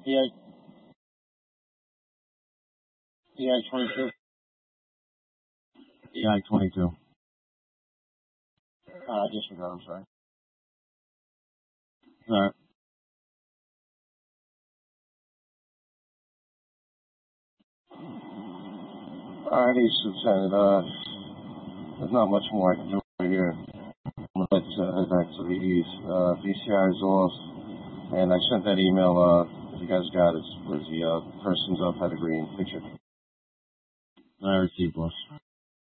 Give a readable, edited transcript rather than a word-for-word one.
EI, EI 22. EI 22. Disregard, I'm sorry. Alright. Alrighty, Lieutenant. There's not much more I can do right here. I'm going to head back to the east. VCI is off, and I sent that email, you guys got it, where the person's up had a green picture. I received, boss.